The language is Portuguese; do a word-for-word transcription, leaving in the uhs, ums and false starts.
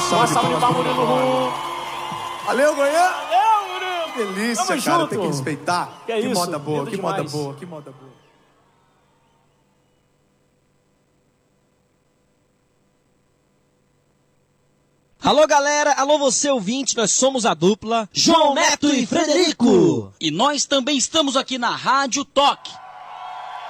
Uma salva de palmas, Murilo. Valeu, Goiânia. Valeu, Murilo. Delícia, Tamo cara, junto. tem que respeitar. Que é que isso, moda boa, lindo que demais. moda boa, que moda boa. Alô, galera, alô você ouvinte, nós somos a dupla João Neto e Frederico. E nós também estamos aqui na Rádio Toque.